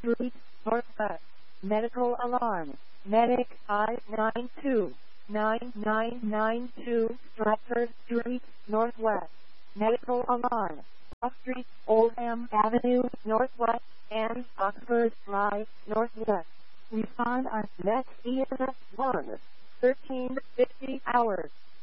Street, Northwest. Medical alarm. Medic I-92-9992, Stratford Street, Northwest. Medical alarm. Cross Street, Oldham Avenue, Northwest, and Oxford Drive, Northwest. Respond on next EMS 1, 1350 hours.